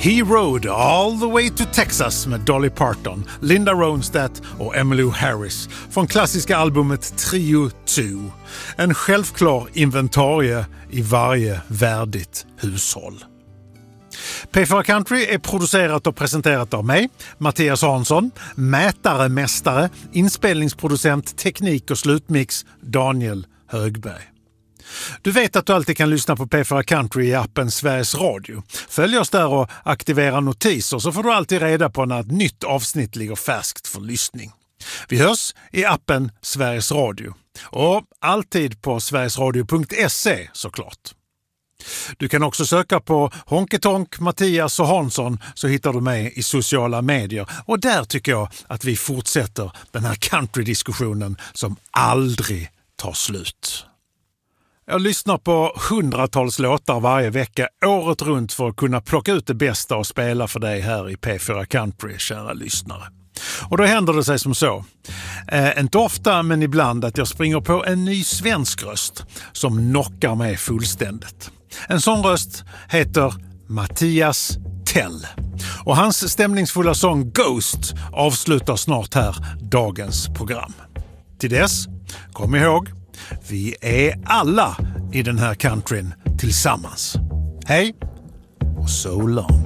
He Rode All the Way to Texas med Dolly Parton, Linda Ronstadt och Emmylou Harris från klassiska albumet Trio 2. En självklar inventarie i varje värdigt hushåll. P4 Country är producerat och presenterat av mig, Mattias Hansson, mätare, mästare, inspelningsproducent, teknik och slutmix Daniel Högberg. Du vet att du alltid kan lyssna på P4 Country i appen Sveriges Radio. Följ oss där och aktivera notiser så får du alltid reda på när ett nytt avsnitt ligger färskt för lyssning. Vi hörs i appen Sveriges Radio och alltid på sverigesradio.se såklart. Du kan också söka på Honketonk, Mattias och Hansson så hittar du mig i sociala medier. Och där tycker jag att vi fortsätter den här country-diskussionen som aldrig tar slut. Jag lyssnar på hundratals låtar varje vecka året runt för att kunna plocka ut det bästa och spela för dig här i P4 Country, kära lyssnare. Och då händer det sig som så. Inte ofta men ibland att jag springer på en ny svensk röst som knockar mig fullständigt. En sån röst heter Mattias Tell. Och hans stämningsfulla sång Ghost avslutar snart här dagens program. Till dess, kom ihåg, vi är alla i den här countryn tillsammans. Hej och so long.